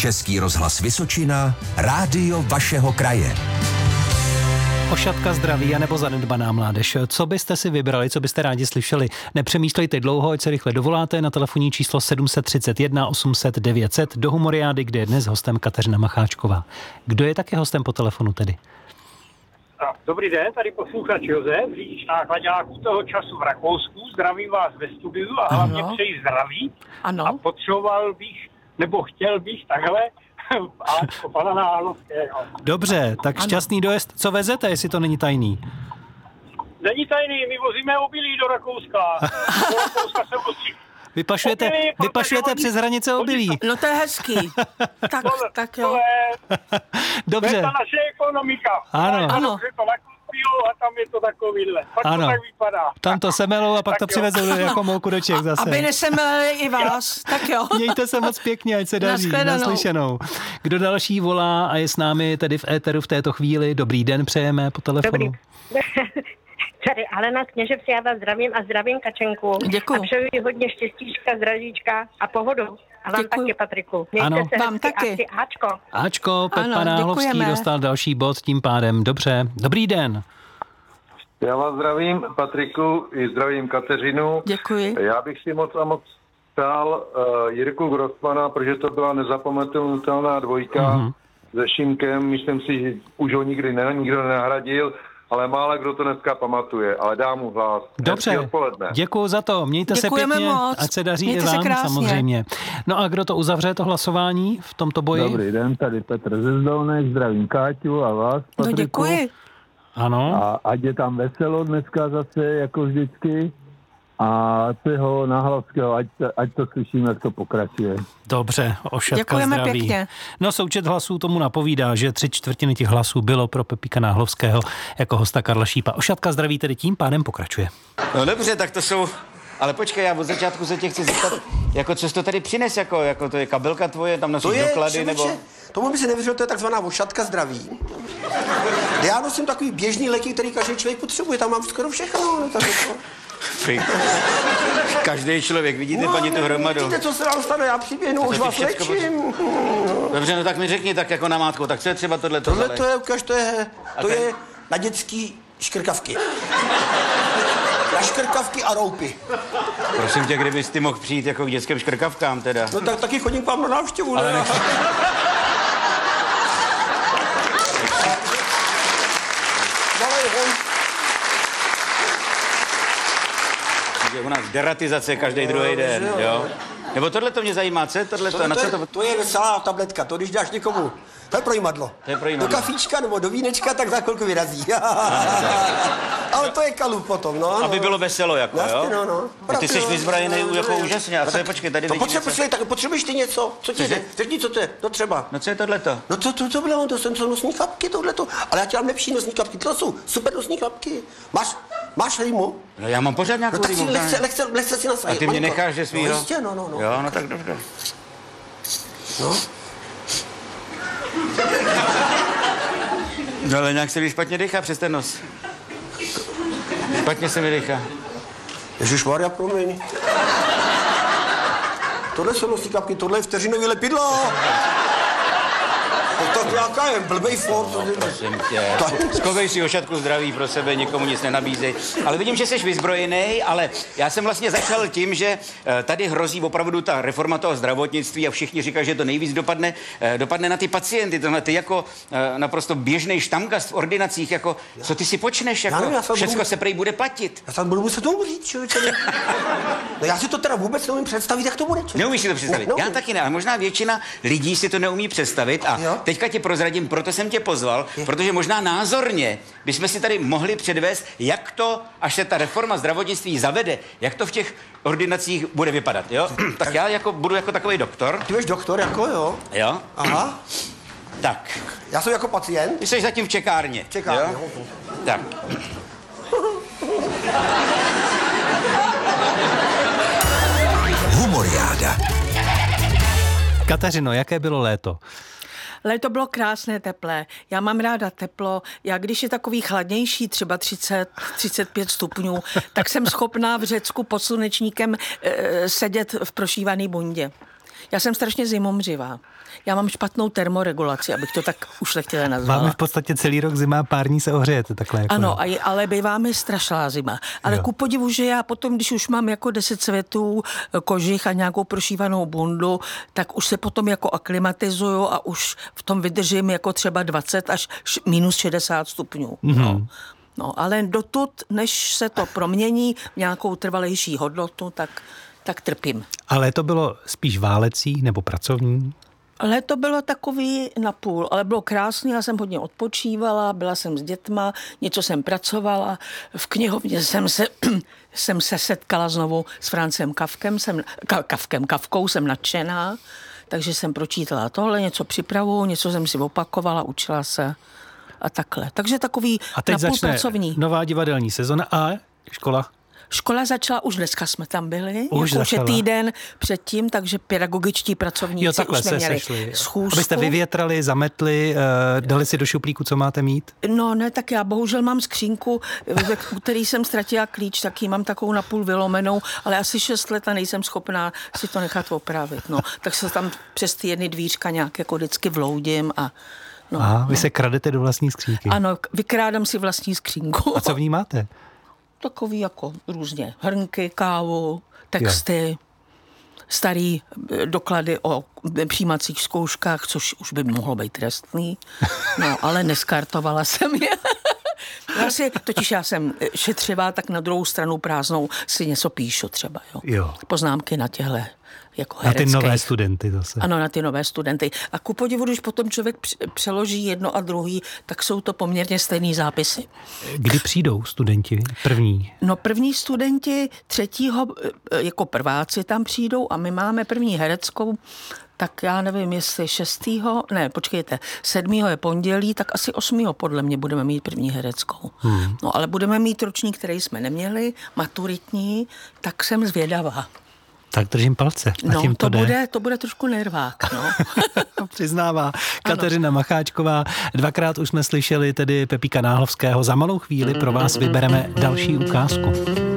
Český rozhlas Vysočina, rádio vašeho kraje. Ošatka zdraví anebo zanedbaná mládež. Co byste si vybrali, co byste rádi slyšeli? Nepřemýšlejte dlouho, ať se rychle dovoláte na telefonní číslo 731 800 900 do Humoriády, kde je dnes hostem Kateřina Macháčková. Kdo je taky hostem po telefonu tedy? Dobrý den, tady posluchač Josef, řidič náklaďáků toho času v Rakousku. Zdravím vás ve studiu a hlavně přeji zdraví. Ano. A potřeboval bych, nebo chtěl bych takhle, Ačko pana Náhlovského. Dobře, tak šťastný dojezd. Co vezete, jestli to není tajný? Není tajný, my vozíme obilí do Rakouska. Do Rakouska se vozí. Vypašujete přes hranice obilí. No to je hezký. tak jo. Dobře. To je ta naše ekonomika. Ano. Dobře to nakoupilo a tam je to takovýhle. Pak ano. to tak vypadá. Tam to semelou a pak to přivezou jako mouku do Čech zase. Aby nesemelili i vás. Tak jo. Mějte se moc pěkně, ať se daří. Naslyšenou. Kdo další volá a je s námi tedy v éteru v této chvíli? Dobrý den, přejeme po telefonu. Dobrý. Tady Alena z Kněžev, já vás zdravím a zdravím Kačenku. Děkuju. A přeju jí hodně štěstíčka, zdravíčka a pohodu. A vám taky, Patriku. Mějte ano. se vám taky. Ačko, Pepa Náhlovský dostal další bod tím pádem. Dobře. Dobrý den. Já vás zdravím, Patriku, i zdravím Kateřinu. Děkuji. Já bych si moc přál Jirku Grossmana, protože to byla nezapomenutelná dvojka se Šimkem. Myslím si, že už ho nikdo nenahradil, ale málo kdo to dneska pamatuje, ale dám mu hlas. Dobře, děkuju za to. Mějte se pěkně, moc. ať se daří Mějte i vám krásně. samozřejmě. No a kdo to uzavře, to hlasování v tomto boji? Dobrý den, tady Petr ze Zdolné, zdravím Káťu a vás, Patriku. No děkuji. Ano. A ať je tam veselo dneska zase, jako vždycky. A toho Náhlovského, ať to slyšíme, jak to pokračuje. Dobře, Ošatka děkujeme zdraví. Pěkně. No součet hlasů tomu napovídá, že 3/4 těch hlasů bylo pro Pepíka Náhlovského jako hosta Karla Šípa. Ošatka zdraví tedy tím pádem pokračuje. No dobře, tak to jsou... Ale počkej, já od začátku se tě chci zeptat, jako co jsi to tady přines, jako to je kabelka tvoje, tam nosíš doklady, nebo... Tomu by si nevěřil, to je takzvaná ošatka zdraví. Já nosím takový běžný léky, který každý člověk potřebuje, tam mám skoro všechno. Každý člověk, vidíte, paní, tu hromadu. Vidíte, co se vám stane, já přiběhnu, už vás léčím. Dobře, no tak mi řekni tak jako namátkou, tak co je třeba tohleto? Tohle to je, ukaž, to je na dětský škrkavky. Na škrkavky a roupy. Prosím tě, kdybys ty mohl přijít jako k dětským škrkavkám teda. No tak taky chodím k vám na návštěvu, ale ne? U nás deratizace každý druhý den, jo? Nebo tohle to mě zajímá, co je tohle? Na co to... To je veselá tabletka, to když dáš někomu, to je projímadlo. Do kafíčka nebo do vínečka, tak za chvilku vyrazí. Ale to je kalup potom, no. Aby bylo veselo, jako, jasně, jo? No. Ty jsi vyzbrojený jako úžasně. A co je, počkej, tady potřebuješ ty něco? Co ti jde? Řekni, co to je? No třeba. No co je tohleto? No to bylo, to jsou nosní klapky, tohleto. Ale já ti dám lepší nosní klapky, to jsou super nosní klapky. Máš rýmu? No já mám pořád nějakou rýmu. Lehce si nasadit. A ty mě necháš, že svýho? No jistě, no. Jo, no tak dobře. No. No ale nějak se mi špatně dýchá přes ten nos. Špatně se mi dýchá. Ježišmarja, promiň. Tohle jsou nosní klapky, tohle je vteřinový lepidlo. To nějaká je blbej Ford. Prosím tě. Skovej si Ošatku zdraví pro sebe, nikomu nic nenabízej. Ale vidím, že jsi vyzbrojený, ale já jsem vlastně začal tím, že tady hrozí opravdu ta reforma toho zdravotnictví a všichni říkají, že to nejvíc dopadne na ty pacienty. Tohle ty jako naprosto běžnej štamgast v ordinacích, jako co ty si počneš, jako všecko se prej bude platit. Já tam budu muset umřít, člověče. No já si to teda vůbec neumím představit, jak to bude. Neumíš si to představit? Já taky ne, ale možná většina lidí si to neumí představit a teďka tě prozradím, proto jsem tě pozval, protože možná názorně bychom si tady mohli předvést, jak to, až se ta reforma zdravotnictví zavede, jak to v těch ordinacích bude vypadat, jo? Tak já budu jako takový doktor. Ty jsi doktor, jako jo? Jo. Aha. Tak. Já jsem jako pacient. Ty jsi zatím v čekárně. Jo? Tak. Humoriáda. Kateřino, jaké bylo léto? Léto bylo krásné, teplé. Já mám ráda teplo. Já když je takový chladnější, třeba 30-35 stupňů, tak jsem schopná v Řecku pod slunečníkem sedět v prošívaný bundě. Já jsem strašně zimomřivá. Já mám špatnou termoregulaci, abych to tak ušlechtile nazvala. Máme v podstatě celý rok zima, pár dní se ohřejete takhle. Jako ano, ale bývá mi strašná zima. Ale ku podivu, že já potom, když už mám jako 10 cvetů, kožich a nějakou prošívanou bundu, tak už se potom jako aklimatizuju a už v tom vydržím jako třeba 20 až minus 60 stupňů. Mm-hmm. No, ale dotud, než se to promění v nějakou trvalejší hodnotu, tak trpím. Ale to bylo spíš válecí nebo pracovní? Léto bylo takový napůl, ale bylo krásný, já jsem hodně odpočívala, byla jsem s dětma, něco jsem pracovala, v knihovně jsem se setkala znovu s Francem Kafkou, jsem nadšená, takže jsem pročítala tohle, něco připravuju, něco jsem si opakovala, učila se a takhle. Takže takový a teď napůl začne pracovní. Nová divadelní sezona a škola? Škola začala, už dneska jsme tam byli, už je týden předtím, takže pedagogičtí pracovníci už jsme měli schůzku. Abyste vyvětrali, zametli, dali si do šuplíku, co máte mít? No ne, tak já bohužel mám skřínku, u který jsem ztratila klíč, tak ji mám takovou napůl vylomenou, ale asi 6 let a nejsem schopná si to nechat opravit. No. Tak se tam přes ty jedny dvířka nějak jako vždycky vloudím a vy se kradete do vlastní skřínky. Ano, vykrádám si vlastní skřínku. A co v ní máte? Takový jako různě hrnky, kávu, texty, starý doklady o přijímacích zkouškách, což už by mohlo být trestný. No, ale neskartovala jsem je. Já jsem šetřivá, tak na druhou stranu prázdnou si něco píšu třeba. Jo. Poznámky na těhle jako hereckých. Na ty nové studenty zase. Ano, na ty nové studenty. A ku podivu, když potom člověk přeloží jedno a druhý, tak jsou to poměrně stejný zápisy. Kdy přijdou studenti první? No první studenti 3. jako prváci tam přijdou a my máme první hereckou, tak já nevím, jestli 7. je pondělí, tak asi 8. podle mě budeme mít první hereckou. No ale budeme mít ročník, který jsme neměli, maturitní, tak jsem zvědavá. Tak držím palce. To bude trošku nervák, no. Přiznává Kateřina Macháčková. 2krát už jsme slyšeli tedy Pepíka Náhlovského. Za malou chvíli pro vás vybereme další ukázku.